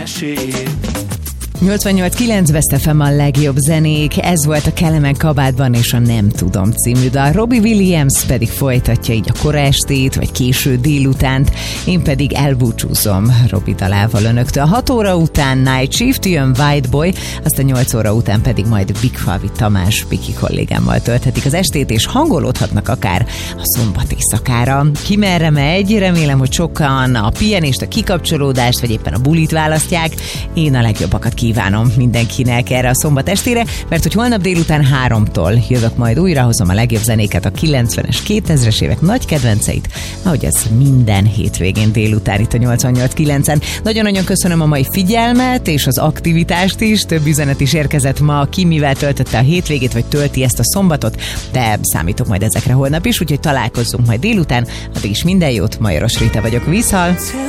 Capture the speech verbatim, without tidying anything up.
nyolcvannyolc kilenc Best ef em a legjobb zenék, ez volt a Kelemen kabátban és a Nem tudom című dal. Robbie Williams pedig folytatja így a kora estét, vagy késő délutánt, én pedig elbúcsúzom Robbie dalával önöktől. hat óra után Night Shift, jön White Boy, aztán nyolc óra után pedig majd Big Favi Tamás Piki kollégámmal tölthetik az estét, és hangolódhatnak akár a szombat éjszakára. Ki merre megy? Remélem, hogy sokan a pihenést, a kikapcsolódást, vagy éppen a bulit választják. Én a legjobbakat kívánom mindenkinek erre a szombat estére, mert hogy holnap délután háromtól jövök majd újra, hozom a legjobb zenéket, a kilencvenes, kétezres évek nagy kedvenceit, ahogy ez minden hétvégén délután itt a nyolcvannyolc kilencen. Nagyon-nagyon köszönöm a mai figyelmet és az aktivitást is, több üzenet is érkezett ma, ki mivel töltötte a hétvégét, vagy tölti ezt a szombatot, de számítok majd ezekre holnap is, úgyhogy találkozzunk majd délután, addig is minden jót, Majoros Rita vagyok, viszhal!